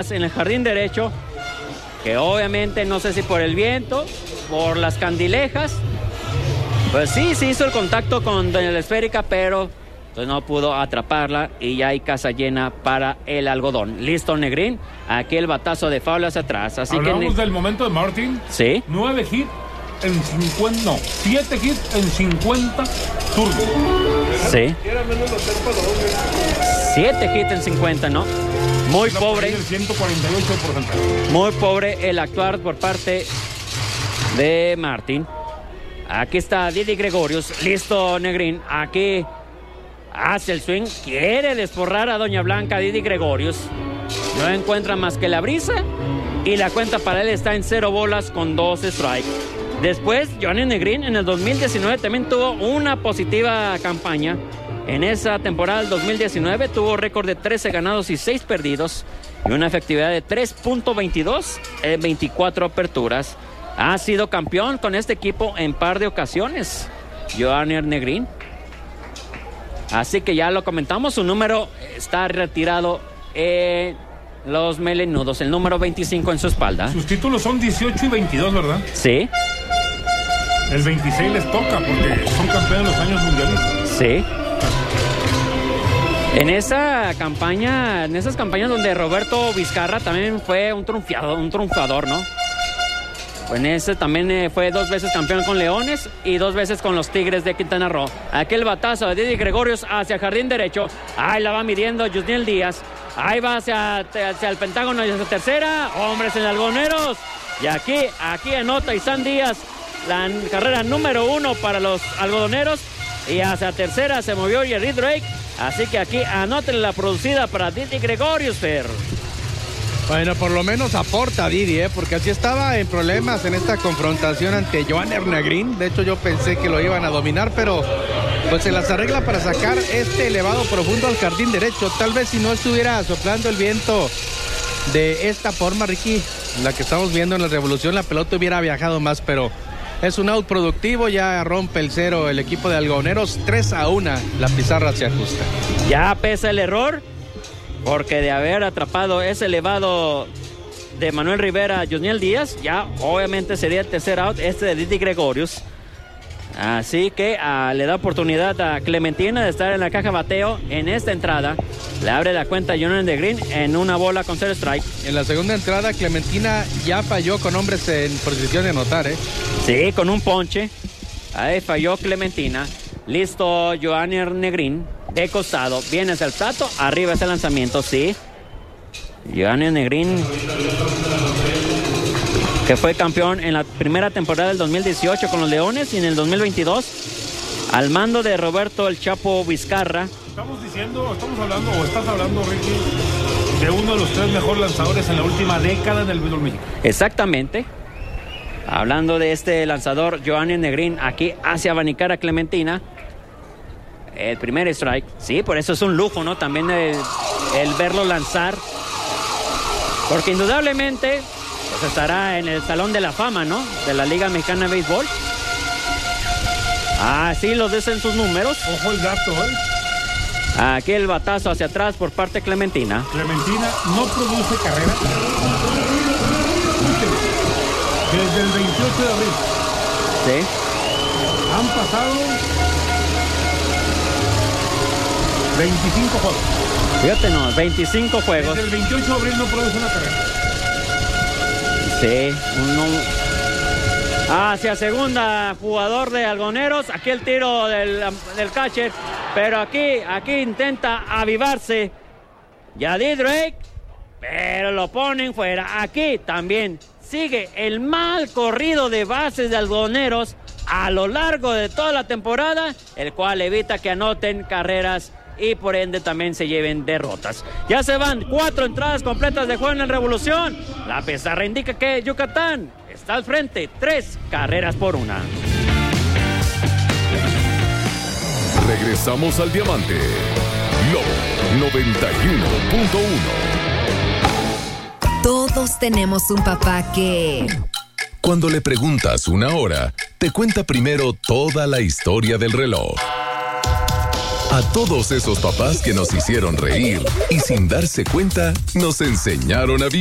en el jardín derecho, que obviamente no sé si por el viento, por las candilejas, pues sí, se hizo el contacto con la esférica, pero pues no pudo atraparla y ya hay casa llena para el algodón. Listo, Negrín, aquí el batazo de foul hacia atrás. Así hablamos del momento de Martin. Sí. 9 hits en 50, no, 7 hits en 50 turnos. Sí. 7 hits en 50, ¿no? Muy pobre. El 148%. Muy pobre el actuar por parte de Martin. Aquí está Didi Gregorius. Listo, Negrín. Aquí hace el swing. Quiere desforrar a Doña Blanca. Didi Gregorius no encuentra más que la brisa. Y la cuenta para él está en 0 bolas con 2 strikes. Después, Johnny Negrín en el 2019 también tuvo una positiva campaña. En esa temporada del 2019 tuvo récord de 13 ganados y 6 perdidos y una efectividad de 3.22 en 24 aperturas. Ha sido campeón con este equipo en par de ocasiones, Johnny Negrín. Así que ya lo comentamos, su número está retirado en los melenudos, el número 25 en su espalda. Sus títulos son 18 y 22, ¿verdad? Sí. El 26 les toca porque son campeones los años mundialistas. Sí. En esas campañas donde Roberto Vizcarra también fue un triunfador, ¿no? En ese también fue 2 veces campeón con Leones y 2 veces con los Tigres de Quintana Roo. Aquel batazo de Didi Gregorius hacia el jardín derecho. Ahí la va midiendo Yusniel Díaz. Ahí va hacia el Pentágono y hacia tercera. Hombres en algoneros. Y aquí anota Isan Díaz la carrera número 1 para los algodoneros. Y hacia tercera se movió Jerry Drake. Así que aquí anoten la producida para Didi Gregorius, Fer. Bueno, por lo menos aporta Didi, porque así estaba en problemas en esta confrontación ante Johnny Negrín. De hecho, yo pensé que lo iban a dominar, pero pues se las arregla para sacar este elevado profundo al jardín derecho. Tal vez si no estuviera soplando el viento de esta forma, Ricky, la que estamos viendo en la Revolución, la pelota hubiera viajado más, pero es un out productivo, ya rompe el 0 el equipo de algodoneros, 3-1, la pizarra se ajusta. Ya pesa el error, porque de haber atrapado ese elevado de Manuel Rivera a Yusniel Díaz, ya obviamente sería el tercer out de Didi Gregorius. Así que le da oportunidad a Clementina de estar en la caja bateo en esta entrada. Le abre la cuenta a Johnny Negrín en 1 bola con 0 strike. En la segunda entrada, Clementina ya falló con hombres en posición de anotar, Sí, con un ponche. Ahí falló Clementina. Listo, Johnny Negrín de costado. Viene hacia el plato. Arriba ese lanzamiento, sí. Johnny Negrín, que fue campeón en la primera temporada del 2018 con los Leones y en el 2022 al mando de Roberto El Chapo Vizcarra. Estamos hablando, Ricky, de uno de los 3 mejores lanzadores en la última década del béisbol mexicano. Exactamente. Hablando de este lanzador, Johnny Negrín, aquí hace abanicar a Clementina. El primer strike. Sí, por eso es un lujo, ¿no? También el verlo lanzar. Porque indudablemente pues estará en el Salón de la Fama, ¿no? De la Liga Mexicana de Béisbol. Así lo dicen sus números. Ojo el gato, Aquí el batazo hacia atrás por parte de Clementina. Clementina no produce carrera desde el 28 de abril. Sí. Han pasado 25 juegos. Fíjate, no, 25 juegos. Desde el 28 de abril no produce una carrera. Sí, hacia segunda, jugador de algoneros. Aquí el tiro del catcher. Pero aquí intenta avivarse Yadier Drake, pero lo ponen fuera. Aquí también sigue el mal corrido de bases de algodoneros a lo largo de toda la temporada, el cual evita que anoten carreras y por ende también se lleven derrotas. Ya se van 4 entradas completas de juego en la Revolución. La pizarra indica que Yucatán está al frente, 3 carreras por 1. Regresamos al Diamante. Lobo 91.1. Todos tenemos un papá que... Cuando le preguntas una hora, te cuenta primero toda la historia del reloj. A todos esos papás que nos hicieron reír y sin darse cuenta nos enseñaron a vivir.